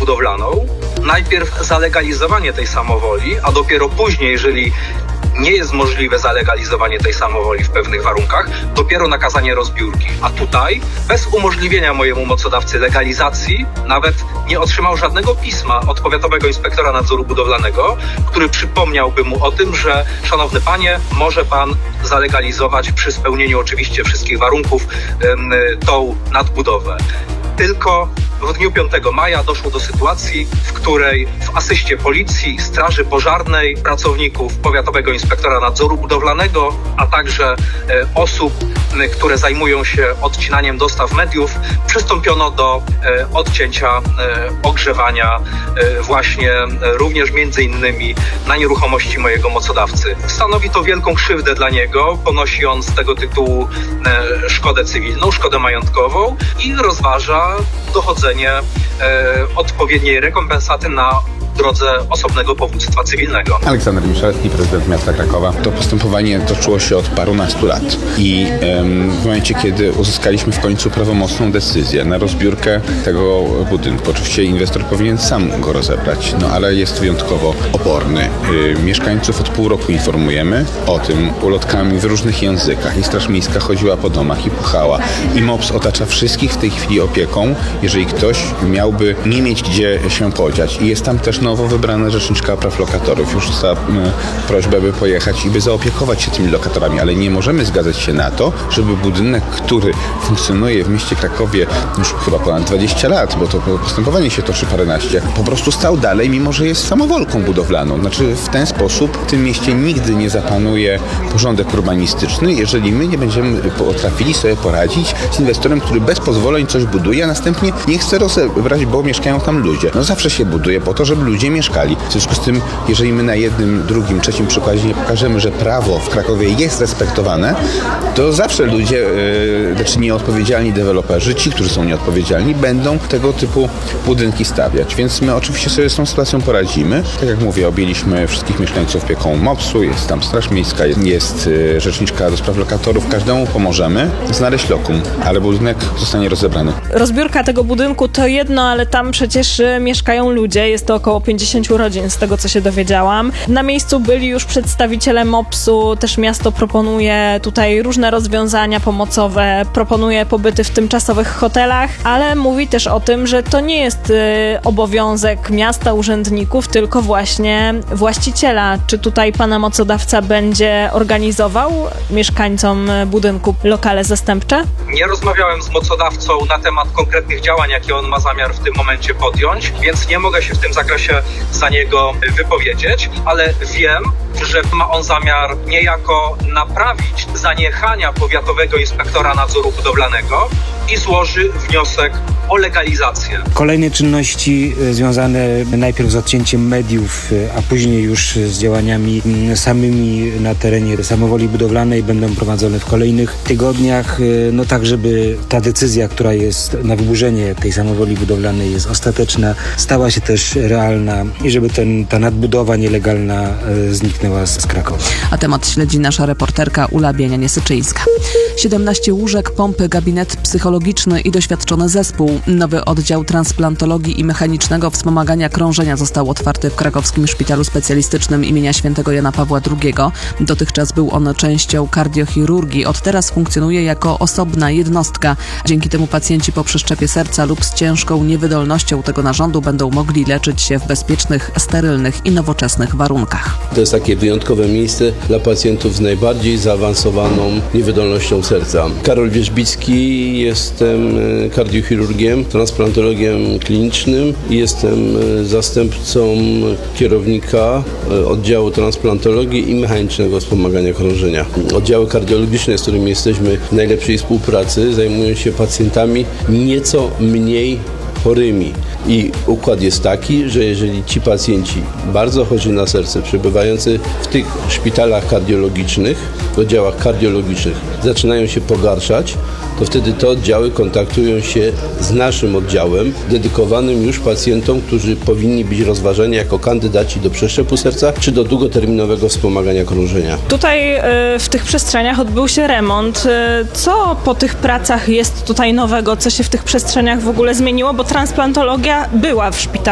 budowlaną, najpierw zalegalizowanie tej samowoli, a dopiero później, jeżeli nie jest możliwe zalegalizowanie tej samowoli w pewnych warunkach, dopiero nakazanie rozbiórki. A tutaj, bez umożliwienia mojemu mocodawcy legalizacji, nawet nie otrzymał żadnego pisma od powiatowego inspektora nadzoru budowlanego, który przypomniałby mu o tym, że szanowny panie, może pan zalegalizować przy spełnieniu oczywiście wszystkich warunków tą nadbudowę. Tylko w dniu 5 maja doszło do sytuacji, w której w asyście policji, straży pożarnej, pracowników powiatowego inspektora nadzoru budowlanego, a także osób, które zajmują się odcinaniem dostaw mediów, przystąpiono do odcięcia ogrzewania właśnie również między innymi na nieruchomości mojego mocodawcy. Stanowi to wielką krzywdę dla niego, ponosi on z tego tytułu szkodę cywilną, szkodę majątkową i rozważa dochodzenie odpowiedniej rekompensaty na drodze osobnego powództwa cywilnego. Aleksander Miszalski, prezydent miasta Krakowa. To postępowanie toczyło się od parunastu lat i w momencie, kiedy uzyskaliśmy w końcu prawomocną decyzję na rozbiórkę tego budynku, oczywiście inwestor powinien sam go rozebrać, no ale jest wyjątkowo oporny. Mieszkańców od pół roku informujemy o tym ulotkami w różnych językach i Straż Miejska chodziła po domach i puchała. I MOPS otacza wszystkich w tej chwili opieką, jeżeli ktoś miałby nie mieć gdzie się podziać. I jest tam też nowo wybrana rzeczniczka praw lokatorów. Już dostała prośbę, by pojechać i by zaopiekować się tymi lokatorami, ale nie możemy zgadzać się na to, żeby budynek, który funkcjonuje w mieście Krakowie już chyba ponad 20 lat, bo to postępowanie się toczy paręnaście, po prostu stał dalej, mimo że jest samowolką budowlaną. Znaczy w ten sposób w tym mieście nigdy nie zapanuje porządek urbanistyczny, jeżeli my nie będziemy potrafili sobie poradzić z inwestorem, który bez pozwoleń coś buduje, a następnie nie chce rozebrać, bo mieszkają tam ludzie. No zawsze się buduje po to, żeby ludzie mieszkali. W związku z tym, jeżeli my na jednym, drugim, trzecim przykładzie nie pokażemy, że prawo w Krakowie jest respektowane, to zawsze ludzie, znaczy nieodpowiedzialni deweloperzy, ci, którzy są nieodpowiedzialni, będą tego typu budynki stawiać. Więc my oczywiście sobie z tą sytuacją poradzimy. Tak jak mówię, objęliśmy wszystkich mieszkańców opieką MOPS-u, jest tam Straż Miejska, jest rzeczniczka do spraw lokatorów. Każdemu pomożemy znaleźć lokum, ale budynek zostanie rozebrany. Rozbiórka tego budynku to jedno, ale tam przecież mieszkają ludzie. Jest to około 50 rodzin, z tego co się dowiedziałam. Na miejscu byli już przedstawiciele MOPS-u, też miasto proponuje tutaj różne rozwiązania pomocowe, proponuje pobyty w tymczasowych hotelach, ale mówi też o tym, że to nie jest obowiązek miasta, urzędników, tylko właśnie właściciela. Czy tutaj pana mocodawca będzie organizował mieszkańcom budynku lokale zastępcze? Nie rozmawiałem z mocodawcą na temat konkretnych działań, jakie on ma zamiar w tym momencie podjąć, więc nie mogę się w tym zakresie za niego wypowiedzieć, ale wiem, że ma on zamiar niejako naprawić zaniechania powiatowego inspektora nadzoru budowlanego i złoży wniosek o legalizację. Kolejne czynności związane najpierw z odcięciem mediów, a później już z działaniami samymi na terenie samowoli budowlanej będą prowadzone w kolejnych tygodniach, no tak, żeby ta decyzja, która jest na wyburzenie tej samowoli budowlanej jest ostateczna, stała się też realna i żeby ta nadbudowa nielegalna zniknęła z Krakowa. A temat śledzi nasza reporterka Ula Bienianie-Syczyńska. 17 łóżek, pompy, gabinet psychologiczny i doświadczony zespół. Nowy oddział transplantologii i mechanicznego wspomagania krążenia został otwarty w krakowskim szpitalu specjalistycznym imienia świętego Jana Pawła II. Dotychczas był on częścią kardiochirurgii. Od teraz funkcjonuje jako osobna jednostka. Dzięki temu pacjenci po przeszczepie serca lub z ciężką niewydolnością tego narządu będą mogli leczyć się w bezpiecznych, sterylnych i nowoczesnych warunkach. To jest takie wyjątkowe miejsce dla pacjentów z najbardziej zaawansowaną niewydolnością serca. Karol Wierzbicki, jestem kardiochirurgiem, transplantologiem klinicznym i jestem zastępcą kierownika oddziału transplantologii i mechanicznego wspomagania krążenia. Oddziały kardiologiczne, z którymi jesteśmy w najlepszej współpracy, zajmują się pacjentami nieco mniej chorymi. I układ jest taki, że jeżeli ci pacjenci bardzo chorzy na serce, przebywający w tych szpitalach kardiologicznych, oddziałach kardiologicznych, zaczynają się pogarszać, to wtedy te oddziały kontaktują się z naszym oddziałem, dedykowanym już pacjentom, którzy powinni być rozważani jako kandydaci do przeszczepu serca czy do długoterminowego wspomagania krążenia. Tutaj w tych przestrzeniach odbył się remont. Co po tych pracach jest tutaj nowego? Co się w tych przestrzeniach w ogóle zmieniło? Bo transplantologia była w szpitalu.